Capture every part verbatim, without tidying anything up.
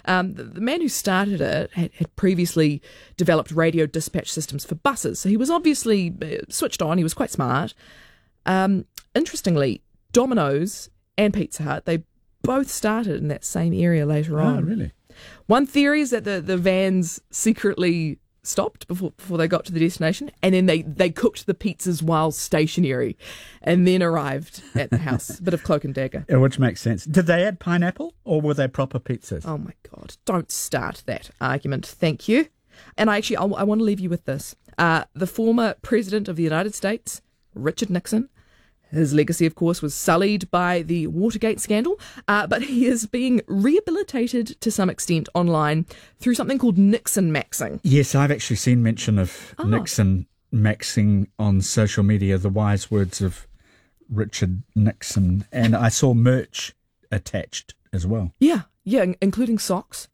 Um, the, the man who started it had, had previously developed radio dispatch systems for buses, so he was obviously uh, switched on. He was quite smart. Um, interestingly, Domino's and Pizza Hut, they both started in that same area later on. Oh, really? One theory is that the, the vans secretly stopped before before they got to the destination, and then they, they cooked the pizzas while stationary, and then arrived at the house. A bit of cloak and dagger. Yeah, which makes sense. Did they add pineapple, or were they proper pizzas? Oh my God, don't start that argument, thank you. And I actually, I, I want to leave you with this. Uh, the former President of the United States, Richard Nixon, his legacy, of course, was sullied by the Watergate scandal, uh, but he is being rehabilitated to some extent online through something called Nixon Maxing. Yes, I've actually seen mention of Oh. Nixon Maxing on social media, the wise words of Richard Nixon, and I saw merch attached as well. Yeah, yeah, in- including socks.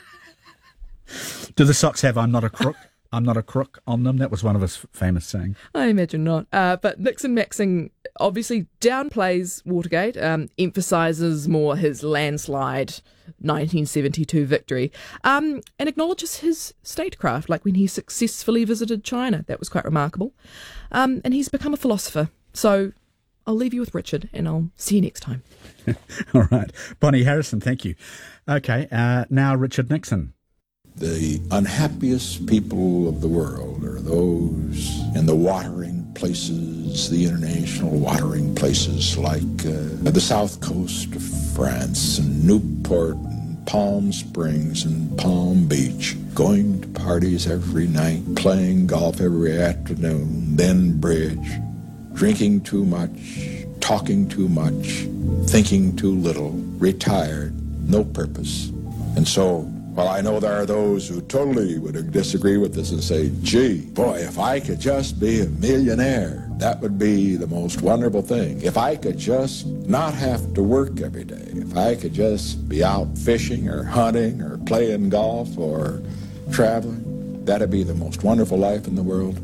Do the socks have "I'm not a crook"? I'm not a crook on them. That was one of his famous sayings. I imagine not. Uh, but Nixon Maxing obviously downplays Watergate, um, emphasises more his landslide nineteen seventy-two victory, um, and acknowledges his statecraft, like when he successfully visited China. That was quite remarkable. Um, and he's become a philosopher. So I'll leave you with Richard, and I'll see you next time. All right. Bonnie Harrison, thank you. Okay, uh, now Richard Nixon. The unhappiest people of the world are those in the watering places, the international watering places like uh, the south coast of France and Newport and Palm Springs and Palm Beach, going to parties every night, playing golf every afternoon, then bridge, drinking too much, talking too much, thinking too little, retired, no purpose. And so, well, I know there are those who totally would disagree with this and say, gee, boy, if I could just be a millionaire, that would be the most wonderful thing. If I could just not have to work every day, if I could just be out fishing or hunting or playing golf or traveling, that'd be the most wonderful life in the world.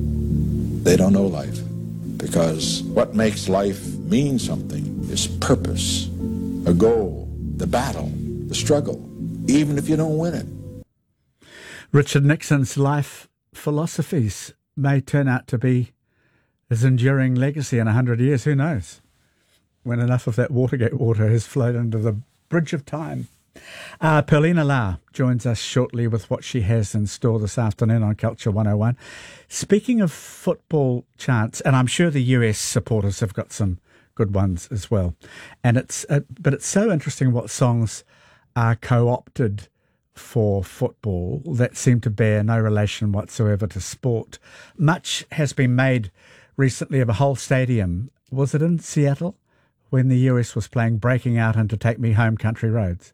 They don't know life, because what makes life mean something is purpose, a goal, the battle, the struggle, even if you don't win it. Richard Nixon's life philosophies may turn out to be his enduring legacy in a hundred years. Who knows? When enough of that Watergate water has flowed into the bridge of time. Uh, Perlina Lau joins us shortly with what she has in store this afternoon on Culture one oh one. Speaking of football chants, and I'm sure the U S supporters have got some good ones as well. And it's uh, but it's so interesting what songs are co-opted for football that seem to bear no relation whatsoever to sport. Much has been made recently of a whole stadium. Was it in Seattle when the U S was playing Breaking Out into Take Me Home Country Roads?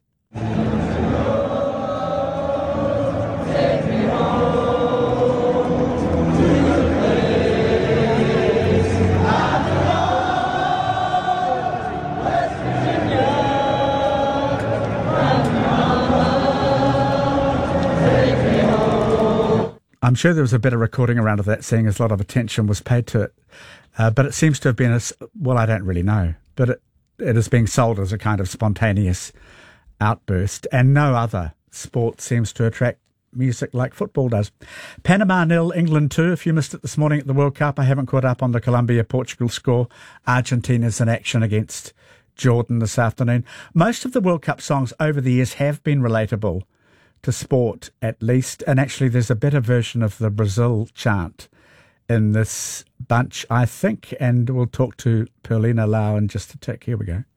I'm sure there was a better recording around of that, seeing as a lot of attention was paid to it. Uh, but it seems to have been, a, well, I don't really know, but it, it is being sold as a kind of spontaneous outburst, and no other sport seems to attract music like football does. Panama nil, England two. If you missed it this morning at the World Cup, I haven't caught up on the Colombia-Portugal score. Argentina's in action against Jordan this afternoon. Most of the World Cup songs over the years have been relatable to sport, at least, and actually there's a better version of the Brazil chant in this bunch, I think, and we'll talk to Perlina Lau in just a tick. Here we go.